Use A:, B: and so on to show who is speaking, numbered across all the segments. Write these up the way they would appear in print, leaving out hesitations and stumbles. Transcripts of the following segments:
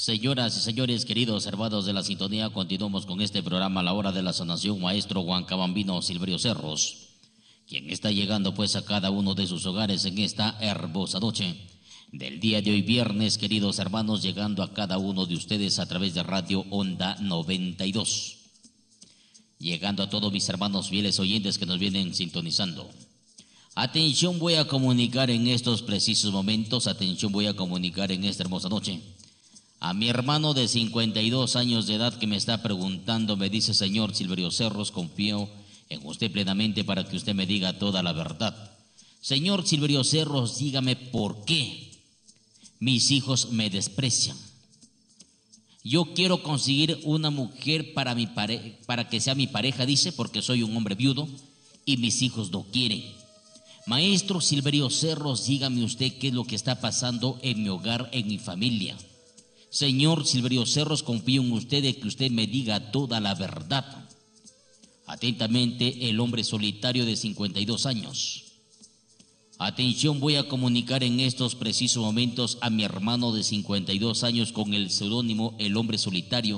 A: Señoras y señores, queridos hermanos de la sintonía, continuamos con este programa La Hora de la Sanación, maestro Huancabambino Silverio Cerros, quien está llegando pues a cada uno de sus hogares en esta hermosa noche del día de hoy viernes, queridos hermanos, llegando a cada uno de ustedes a través de Radio Onda 92, llegando a todos mis hermanos fieles oyentes que nos vienen sintonizando. Atención, voy a comunicar en estos precisos momentos, atención, voy a comunicar en esta hermosa noche a mi hermano de 52 años de edad que me está preguntando, me dice: señor Silverio Cerros, confío en usted plenamente para que usted me diga toda la verdad. Señor Silverio Cerros, dígame por qué mis hijos me desprecian. Yo quiero conseguir una mujer para que sea mi pareja, dice, porque soy un hombre viudo y mis hijos no quieren. Maestro Silverio Cerros, dígame usted qué es lo que está pasando en mi hogar, en mi familia. Señor Silverio Cerros, confío en usted de que usted me diga toda la verdad. Atentamente, el hombre solitario de 52 años. Atención, voy a comunicar en estos precisos momentos a mi hermano de 52 años con el seudónimo El Hombre Solitario.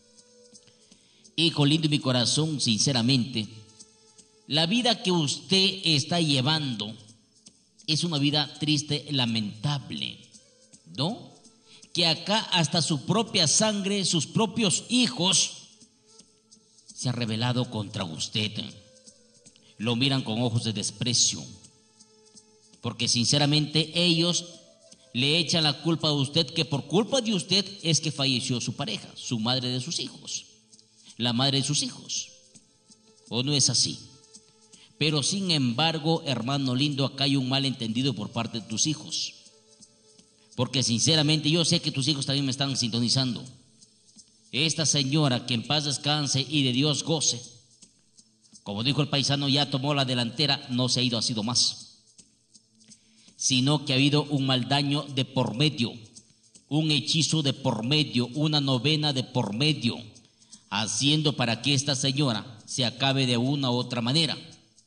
A: Hijo lindo de mi corazón, sinceramente, la vida que usted está llevando es una vida triste, lamentable, ¿no? Que acá hasta su propia sangre, sus propios hijos se han rebelado contra usted. Lo miran con ojos de desprecio, porque sinceramente ellos le echan la culpa a usted, que por culpa de usted es que falleció su pareja, su madre de sus hijos, la madre de sus hijos. ¿O no es así? Pero sin embargo, hermano lindo, acá hay un malentendido por parte de tus hijos. Porque sinceramente yo sé que tus hijos también me están sintonizando. Esta señora, que en paz descanse y de Dios goce, como dijo el paisano, ya tomó la delantera, no se ha ido así más, sino que ha habido un mal daño de por medio, un hechizo de por medio, una novena de por medio, haciendo para que esta señora se acabe de una u otra manera.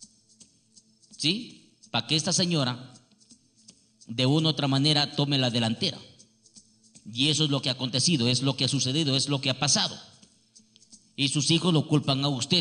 A: ¿Sí? Para que esta señora de una u otra manera tome la delantera. Y eso es lo que ha acontecido, es lo que ha sucedido, es lo que ha pasado. Y sus hijos lo culpan a usted.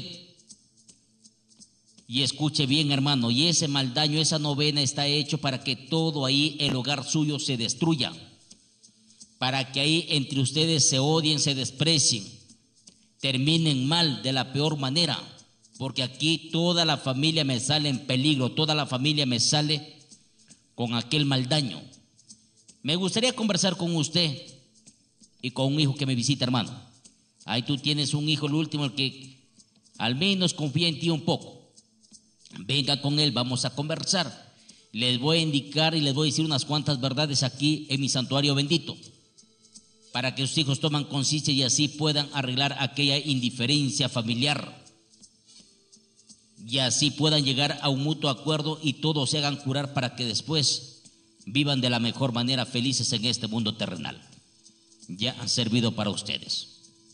A: Y escuche bien, hermano, y ese mal daño, esa novena está hecho para que todo ahí, el hogar suyo, se destruya. Para que ahí entre ustedes se odien, se desprecien, terminen mal de la peor manera. Porque aquí toda la familia me sale en peligro, toda la familia me sale con aquel mal daño. Me gustaría conversar con usted y con un hijo que me visita, hermano. Ahí tú tienes un hijo, el último, el que al menos confía en ti un poco. Venga con él, vamos a conversar. Les voy a indicar y les voy a decir unas cuantas verdades aquí en mi santuario bendito, para que sus hijos tomen conciencia y así puedan arreglar aquella indiferencia familiar. Y así puedan llegar a un mutuo acuerdo y todos se hagan curar para que después vivan de la mejor manera, felices en este mundo terrenal. Ya han servido para ustedes.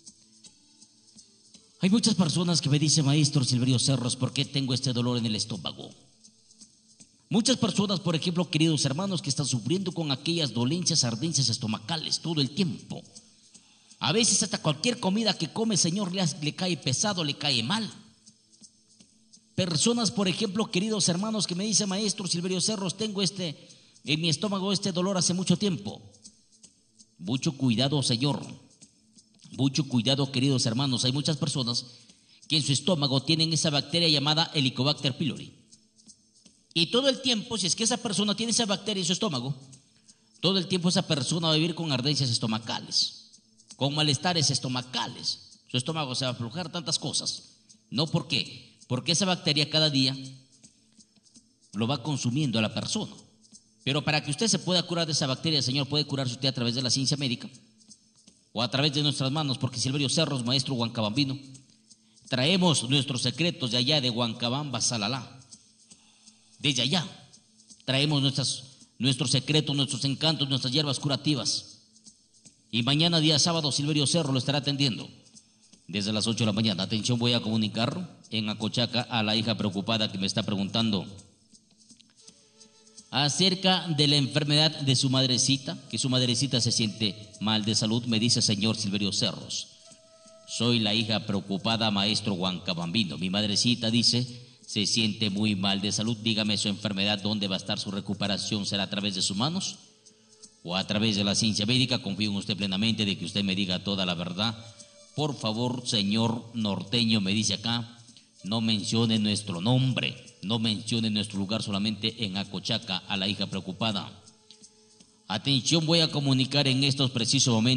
A: Hay muchas personas que me dicen: maestro Silverio Cerros, ¿por qué tengo este dolor en el estómago? Muchas personas, por ejemplo, queridos hermanos, que están sufriendo con aquellas dolencias, ardencias estomacales todo el tiempo. A veces hasta cualquier comida que come, Señor, le cae pesado, le cae mal. Personas, por ejemplo, queridos hermanos, que me dicen: maestro Silverio Cerros, tengo en mi estómago este dolor hace mucho tiempo. Mucho cuidado, Señor. Mucho cuidado, queridos hermanos. Hay muchas personas que en su estómago tienen esa bacteria llamada Helicobacter pylori. Y todo el tiempo, si es que esa persona tiene esa bacteria en su estómago, todo el tiempo esa persona va a vivir con ardencias estomacales, con malestares estomacales. Su estómago se va a aflojar, tantas cosas. ¿No? ¿Por qué? Porque esa bacteria cada día lo va consumiendo a la persona. Pero para que usted se pueda curar de esa bacteria, el Señor puede curarse usted a través de la ciencia médica o a través de nuestras manos, porque Silverio Cerros, maestro huancabambino, traemos nuestros secretos de allá de Huancabamba, Salalá. Desde allá traemos nuestros secretos, nuestros encantos, nuestras hierbas curativas. Y mañana, día sábado, Silverio Cerros lo estará atendiendo desde las 8 de la mañana. Atención, voy a comunicar en Acochaca a la hija preocupada que me está preguntando: acerca de la enfermedad de su madrecita, que su madrecita se siente mal de salud. Me dice: señor Silverio Cerros, soy la hija preocupada, maestro Huancabambino. Mi madrecita, dice, se siente muy mal de salud. Dígame su enfermedad, ¿dónde va a estar su recuperación? ¿Será a través de sus manos o a través de la ciencia médica? Confío en usted plenamente de que usted me diga toda la verdad. Por favor, señor norteño, me dice acá, no mencione nuestro nombre, no mencione nuestro lugar, solamente en Acochaca a la hija preocupada. Atención, voy a comunicar en estos precisos momentos